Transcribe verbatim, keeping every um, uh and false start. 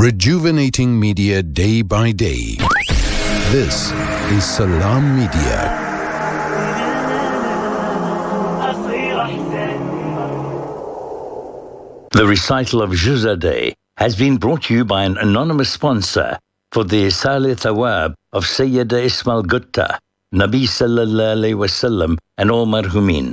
Rejuvenating media day by day. This is Salam Media. The recital of Juzadeh has been brought to you by an anonymous sponsor for the Salih Thawab of Sayyida Ismail Gutta, Nabi Sallallahu Alaihi Wasallam and all marhumin.